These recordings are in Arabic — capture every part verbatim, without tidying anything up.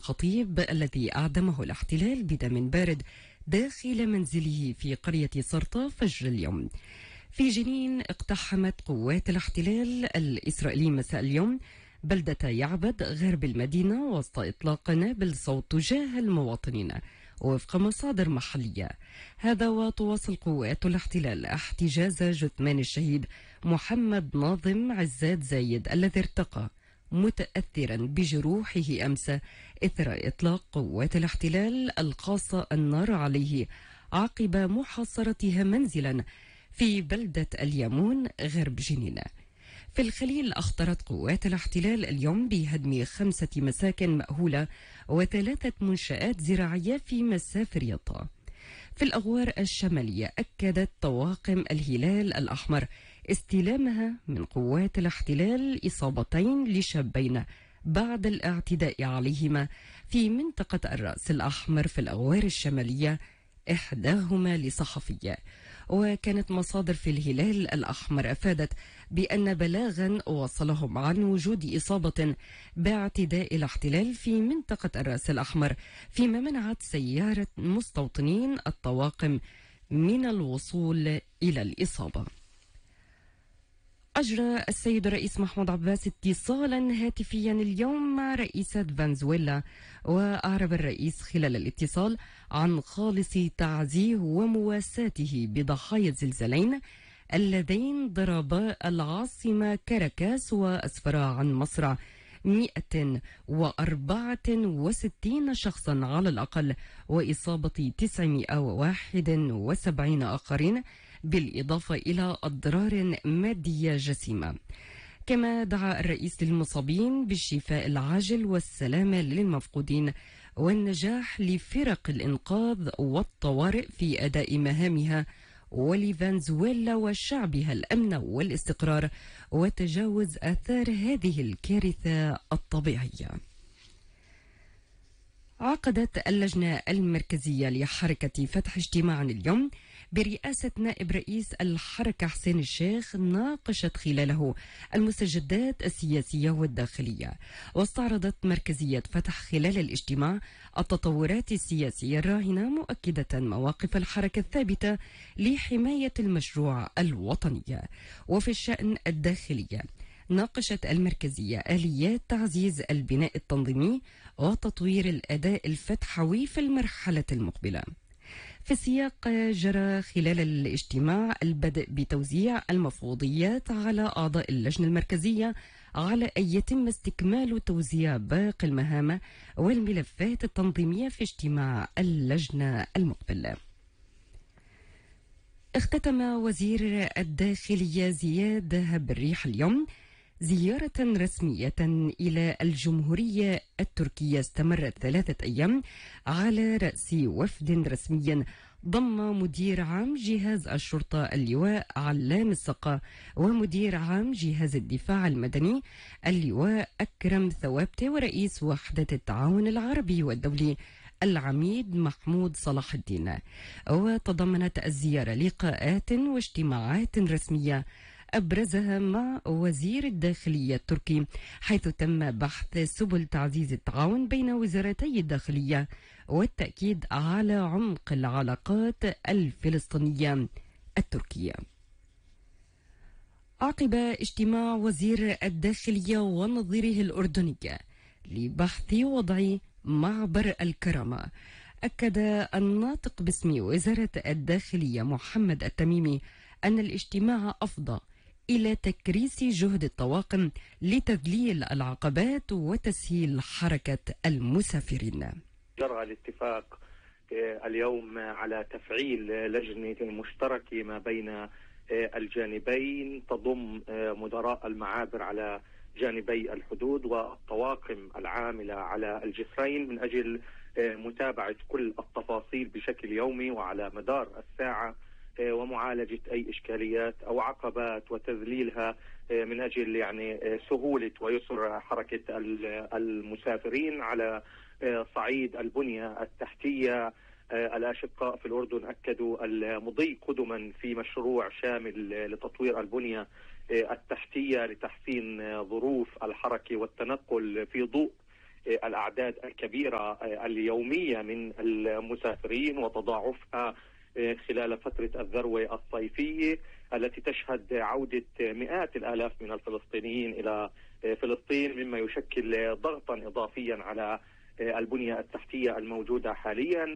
الخطيب الذي أعدمه الاحتلال بدم بارد داخل منزله في قرية سرطة فجر اليوم. في جنين اقتحمت قوات الاحتلال الإسرائيلي مساء اليوم بلدة يعبد غرب المدينة وسط إطلاق قنابل صوت تجاه المواطنين وفق مصادر محلية. هذا وتواصل قوات الاحتلال احتجاز جثمان الشهيد محمد ناظم عزاد زايد الذي ارتقى متأثرا بجروحه أمس إثر إطلاق قوات الاحتلال الخاصة النار عليه عقب محاصرتها منزلا في بلدة اليامون غرب جنين. في الخليل أخطرت قوات الاحتلال اليوم بهدم خمسة مساكن مأهولة وثلاثة منشآت زراعية في مسافر يطا. في الأغوار الشمالية أكدت طواقم الهلال الأحمر استلامها من قوات الاحتلال إصابتين لشابين بعد الاعتداء عليهما في منطقة الرأس الأحمر في الأغوار الشمالية، إحداهما لصحفية. وكانت مصادر في الهلال الأحمر أفادت بأن بلاغا وصلهم عن وجود إصابة باعتداء الاحتلال في منطقة الرأس الأحمر، فيما منعت سيارة مستوطنين الطواقم من الوصول إلى الإصابة. أجرى السيد الرئيس محمود عباس اتصالا هاتفيا اليوم مع رئيسة فنزويلا، وأعرب الرئيس خلال الاتصال عن خالص تعزيه ومواساته بضحايا الزلزالين اللذين ضربا العاصمة كاراكاس وأسفرا عن مصرع مئة وأربعة وستين شخصا على الأقل وإصابة تسعمئة وواحد وسبعين آخرين، بالإضافة إلى أضرار مادية جسيمة. كما دعا الرئيس للمصابين بالشفاء العاجل والسلامة للمفقودين والنجاح لفرق الإنقاذ والطوارئ في أداء مهامها، ولفنزويلا وشعبها الأمن والاستقرار وتجاوز آثار هذه الكارثة الطبيعية. عقدت اللجنة المركزية لحركة فتح اجتماعا اليوم برئاسة نائب رئيس الحركة حسين الشيخ ناقشت خلاله المستجدات السياسية والداخلية. واستعرضت مركزية فتح خلال الاجتماع التطورات السياسية الراهنة، مؤكدة مواقف الحركة الثابتة لحماية المشروع الوطني. وفي الشأن الداخلي ناقشت المركزية آليات تعزيز البناء التنظيمي وتطوير الأداء الفتحوي في المرحلة المقبلة. في السياق جرى خلال الاجتماع البدء بتوزيع المفوضيات على أعضاء اللجنة المركزية على أن يتم استكمال توزيع باقي المهام والملفات التنظيمية في اجتماع اللجنة المقبل. اختتم وزير الداخلية زياد هب الريح اليوم زيارة رسمية إلى الجمهورية التركية استمرت ثلاثة أيام على رأس وفد رسمي ضم مدير عام جهاز الشرطة اللواء علام السقا ومدير عام جهاز الدفاع المدني اللواء أكرم ثوابته ورئيس وحدة التعاون العربي والدولي العميد محمود صلاح الدين. وتضمنت الزيارة لقاءات واجتماعات رسمية أبرزها مع وزير الداخلية التركي، حيث تم بحث سبل تعزيز التعاون بين وزارتي الداخلية والتأكيد على عمق العلاقات الفلسطينية التركية. عقب اجتماع وزير الداخلية ونظيره الأردني لبحث وضع معبر الكرامة، أكد الناطق باسم وزارة الداخلية محمد التميمي أن الاجتماع أفضى إلى تكريس جهد الطواقم لتذليل العقبات وتسهيل حركة المسافرين. جرى الاتفاق اليوم على تفعيل لجنة مشتركة ما بين الجانبين تضم مدراء المعابر على جانبي الحدود والطواقم العاملة على الجسرين من أجل متابعة كل التفاصيل بشكل يومي وعلى مدار الساعة، ومعالجة أي إشكاليات أو عقبات وتذليلها من أجل يعني سهولة ويسر حركة المسافرين. على صعيد البنية التحتية، الأشقاء في الأردن أكدوا المضي قدما في مشروع شامل لتطوير البنية التحتية لتحسين ظروف الحركة والتنقل في ضوء الأعداد الكبيرة اليومية من المسافرين وتضاعفها خلال فترة الذروة الصيفية التي تشهد عودة مئات الآلاف من الفلسطينيين إلى فلسطين، مما يشكل ضغطا إضافيا على البنية التحتية الموجودة حاليا.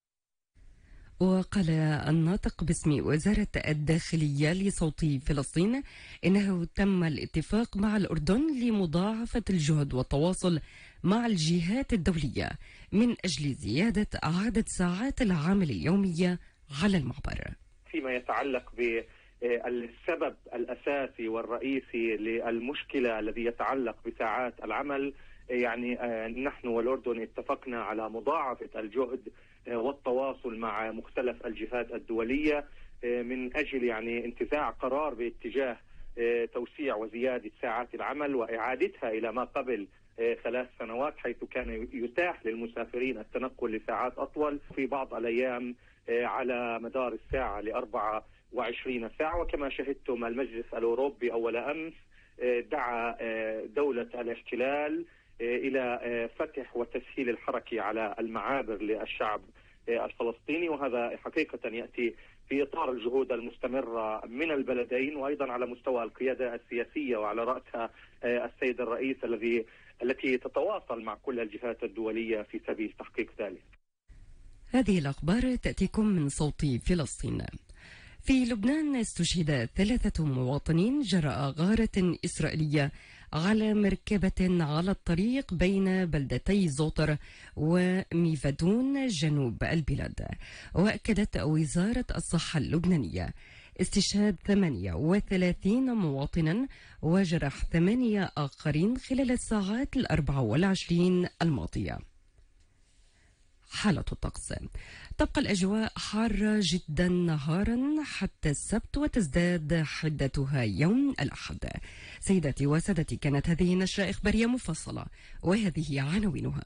وقال الناطق باسم وزارة الداخلية لصوت فلسطين إنه تم الاتفاق مع الأردن لمضاعفة الجهد والتواصل مع الجهات الدولية من أجل زيادة عدد ساعات العمل اليومية على المعبر. فيما يتعلق بالسبب الأساسي والرئيسي للمشكلة الذي يتعلق بساعات العمل، يعني نحن والأردن اتفقنا على مضاعفة الجهد والتواصل مع مختلف الجهات الدولية من أجل يعني انتزاع قرار باتجاه توسيع وزيادة ساعات العمل وإعادتها إلى ما قبل ثلاث سنوات، حيث كان يتاح للمسافرين التنقل لساعات أطول في بعض الأيام على مدار الساعة لأربعة وعشرين ساعة. وكما شهدتم المجلس الأوروبي أول أمس دعا دولة الاحتلال إلى فتح وتسهيل الحركة على المعابر للشعب الفلسطيني، وهذا حقيقة يأتي في إطار الجهود المستمرة من البلدين وأيضا على مستوى القيادة السياسية وعلى رأسها السيد الرئيس الذي التي تتواصل مع كل الجهات الدولية في سبيل تحقيق ذلك. هذه الأخبار تأتيكم من صوت فلسطين. في لبنان استشهد ثلاثة مواطنين جراء غارة إسرائيلية على مركبة على الطريق بين بلدتي زوطر وميفادون جنوب البلاد. وأكدت وزارة الصحة اللبنانية استشهاد ثمانية وثلاثين مواطنا وجرح ثمانية آخرين خلال الساعات الأربع والعشرين الماضية. حالة الطقس: تبقى الأجواء حارة جدا نهارا حتى السبت وتزداد حدتها يوم الأحد. سيداتي وسادتي، كانت هذه نشرة إخبارية مفصلة وهذه عناوينها.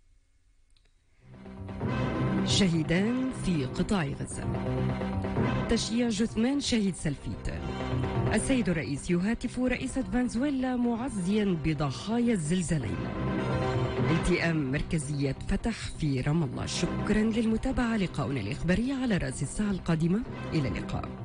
شهيدان في قطاع غزة. تشييع جثمان شهيد سلفيت. السيد الرئيس يهاتف رئيسة فنزويلا معزيا بضحايا الزلزالين. التئام مركزية فتح في رام الله. شكرا للمتابعة. لقاؤنا الإخباري على رأس الساعة القادمة. إلى اللقاء.